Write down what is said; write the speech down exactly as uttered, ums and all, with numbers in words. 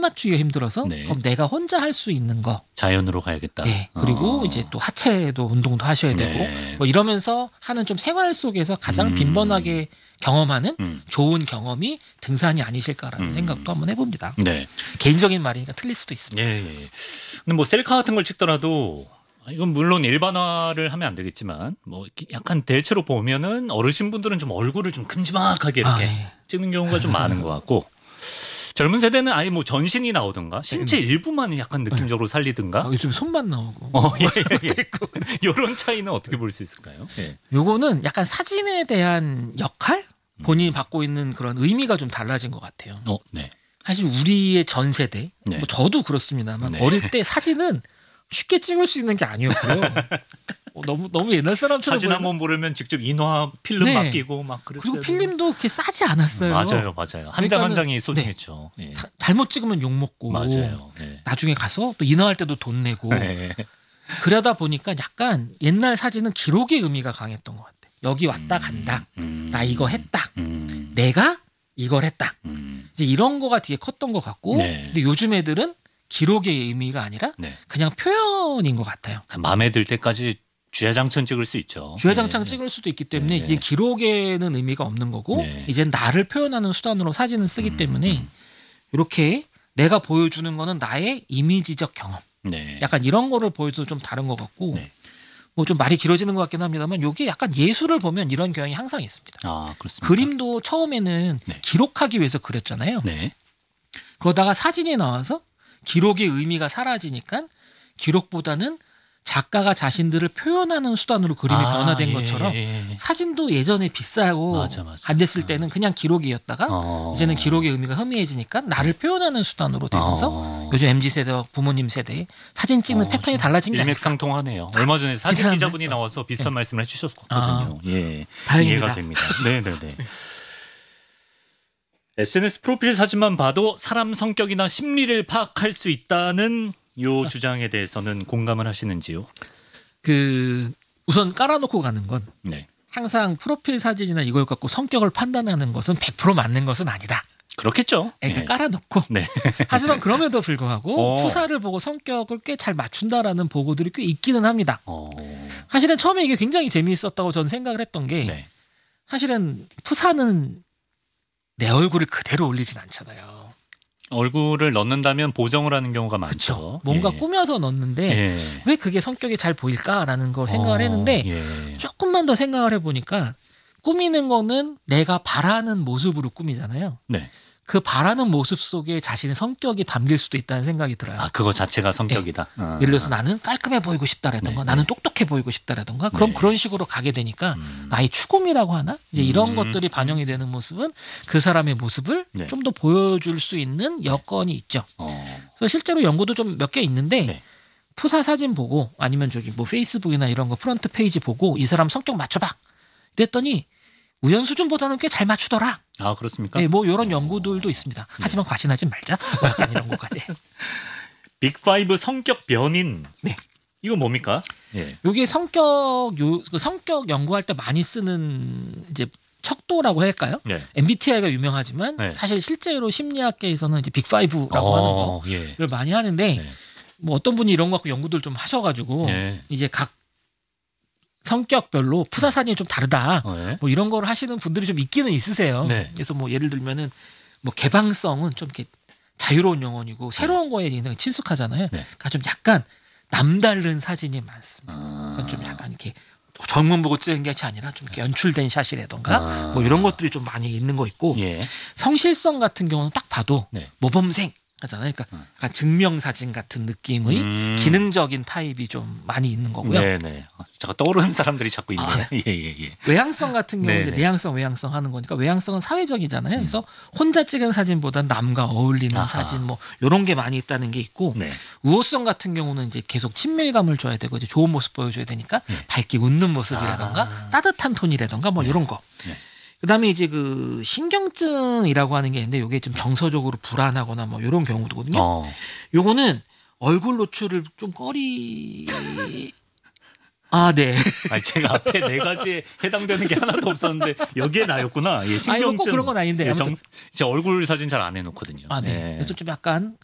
맞추기가 힘들어서 네. 그럼 내가 혼자 할 수 있는 거. 자연으로 가야겠다. 네. 그리고 어. 이제 또 하체도 운동도 하셔야 되고 네. 뭐 이러면서 하는 좀 생활 속에서 가장 음. 빈번하게 경험하는 음. 좋은 경험이 등산이 아니실까라는 음. 생각도 한번 해봅니다. 네. 개인적인 말이니까 틀릴 수도 있습니다. 예, 예. 근데 뭐 셀카 같은 걸 찍더라도 이건 물론 일반화를 하면 안 되겠지만 뭐 이렇게 약간 대체로 보면은 어르신분들은 좀 얼굴을 좀 큼지막하게 이렇게 아, 네. 찍는 경우가 좀 많은 것 같고 젊은 세대는 아예 뭐 전신이 나오든가 신체 일부만 약간 느낌적으로 살리든가 아, 요즘 손만 나오고. 어, 예, 예, 예. 이런 차이는 어떻게 볼 수 있을까요? 예. 요거는 약간 사진에 대한 역할? 본인이 받고 있는 그런 의미가 좀 달라진 것 같아요. 어, 네. 사실 우리의 전 세대, 네. 뭐 저도 그렇습니다만 네. 어릴 때 사진은 쉽게 찍을 수 있는 게 아니었고요. 어, 너무 너무 옛날 사람처럼 사진 보이는- 한번 보려면 직접 인화 필름 네. 맡기고 막 그랬어요. 그리고 필름도 그렇게 싸지 않았어요. 맞아요, 맞아요. 한 장 한 그러니까는- 장이 소중했죠. 예. 다- 잘못 찍으면 욕 먹고 맞아요. 네. 나중에 가서 또 인화할 때도 돈 내고 네. 그러다 보니까 약간 옛날 사진은 기록의 의미가 강했던 것 같아요. 여기 왔다 간다. 음. 나 이거 했다. 음. 내가 이걸 했다. 음. 이제 이런 거가 되게 컸던 것 같고 네. 근데 요즘 애들은 기록의 의미가 아니라 네. 그냥 표현인 것 같아요. 마음에 들 때까지 주야장천 찍을 수 있죠. 주야장창 네. 찍을 수도 있기 때문에 네. 이제 기록에는 의미가 없는 거고 네. 이제 나를 표현하는 수단으로 사진을 쓰기 음, 때문에 음. 이렇게 내가 보여주는 거는 나의 이미지적 경험 네. 약간 이런 거를 보여도 좀 다른 것 같고 네. 뭐 좀 말이 길어지는 것 같긴 합니다만 이게 약간 예술을 보면 이런 경향이 항상 있습니다. 아, 그렇습니다. 그림도 처음에는 네. 기록하기 위해서 그렸잖아요. 네. 그러다가 사진이 나와서 기록의 의미가 사라지니까 기록보다는 작가가 자신들을 표현하는 수단으로 그림이 아, 변화된 예, 것처럼 예, 예. 사진도 예전에 비싸고 맞아, 맞아. 안 됐을 때는 그냥 기록이었다가 어. 이제는 기록의 의미가 희미해지니까 나를 표현하는 수단으로 되면서 어. 요즘 엠지 세대와 부모님 세대에 사진 찍는 어, 패턴이 좀 달라진 게 아닐까. 일맥상통하네요. 얼마 전에 사진 괜찮은데? 기자분이 나와서 비슷한 말씀을 해주셨거든요. 예, 다행입니다. 이해가 됩니다. 네, 네, 네. 에스엔에스 프로필 사진만 봐도 사람 성격이나 심리를 파악할 수 있다는 요 주장에 대해서는 공감을 하시는지요? 그 우선 깔아놓고 가는 건 네, 항상 프로필 사진이나 이걸 갖고 성격을 판단하는 것은 백 퍼센트 맞는 것은 아니다. 그렇겠죠. 그러니까 네. 깔아놓고 네. 하지만 그럼에도 불구하고 어. 푸사를 보고 성격을 꽤 잘 맞춘다라는 보고들이 꽤 있기는 합니다. 어, 사실은 처음에 이게 굉장히 재미있었다고 저는 생각을 했던 게 네. 사실은 푸사는 내 얼굴을 그대로 올리진 않잖아요. 얼굴을 넣는다면 보정을 하는 경우가 많죠. 그렇죠. 뭔가 예. 꾸며서 넣는데 예. 왜 그게 성격이 잘 보일까라는 걸 생각을 어, 했는데 예. 조금만 더 생각을 해보니까 꾸미는 거는 내가 바라는 모습으로 꾸미잖아요. 네. 그 바라는 모습 속에 자신의 성격이 담길 수도 있다는 생각이 들어요. 아, 그거 자체가 성격이다. 아. 예를 들어서 나는 깔끔해 보이고 싶다라던가 네, 나는 네. 똑똑해 보이고 싶다라던가 그럼 네. 그런 식으로 가게 되니까 음. 나의 추구미라고 하나? 이제 이런 음. 것들이 반영이 되는 모습은 그 사람의 모습을 네. 좀 더 보여줄 수 있는 여건이 있죠. 어. 그래서 실제로 연구도 좀 몇 개 있는데 네. 푸사 사진 보고 아니면 저기 뭐 페이스북이나 이런 거 프런트 페이지 보고 이 사람 성격 맞춰봐. 이랬더니 우연 수준보다는 꽤 잘 맞추더라. 아, 그렇습니까? 네, 뭐 이런 연구들도 있습니다. 하지만 과신하지 말자. 뭐 약간 이런 것까지. 빅파이브 성격 변인. 네. 이거 뭡니까? 예. 요게 성격 요, 그 성격 연구할 때 많이 쓰는 이제 척도라고 할까요? 네. 엠비티아이가 유명하지만 네. 사실 실제로 심리학계에서는 이제 빅파이브라고 어, 하는 거 예. 를 많이 하는데 네. 뭐 어떤 분이 이런 거 갖고 연구들 좀 하셔가지고 네. 이제 각 성격별로 푸사산이 좀 다르다. 어, 예. 뭐 이런 걸 하시는 분들이 좀 있기는 있으세요. 네. 그래서 뭐 예를 들면은 뭐 개방성은 좀 이렇게 자유로운 영혼이고 새로운 거에 굉장히 친숙하잖아요. 네. 그러니까 좀 약간 남다른 사진이 많습니다. 아. 그건 좀 약간 이렇게 정문 보고 찍은 게 아니라 좀 이렇게 연출된 샷이라던가 아. 뭐 이런 것들이 좀 많이 있는 거 있고 예. 성실성 같은 경우는 딱 봐도 네. 모범생 하잖아요. 그러니까 음. 약간 증명사진 같은 느낌의 음. 기능적인 타입이 좀 많이 있는 거고요. 네, 네. 제가 떠오르는 사람들이 자꾸 있네요. 아, 예, 예, 예. 외향성 같은 경우는 이제 네네. 내향성, 외향성 하는 거니까 외향성은 사회적이잖아요. 그래서 혼자 찍은 사진보다 남과 어울리는 아하. 사진 뭐 이런 게 많이 있다는 게 있고 네. 우호성 같은 경우는 이제 계속 친밀감을 줘야 되고 이제 좋은 모습 보여줘야 되니까 네. 밝게 웃는 모습이라던가 아. 따뜻한 톤이라던가 뭐 이런 거. 네. 그다음에 이제 그 신경증이라고 하는 게 있는데 이게 좀 정서적으로 불안하거나 뭐 이런 경우거든요. 어. 요거는 얼굴 노출을 좀 꺼리. 아, 네. 아니, 제가 앞에 네 가지에 해당되는 게 하나도 없었는데 여기에 나였구나. 예, 아니, 신경증. 뭐 꼭 그런 건 아닌데 예, 정, 아무튼. 제 얼굴 사진 잘 안 해놓거든요. 아, 네. 예. 그래서 좀 약간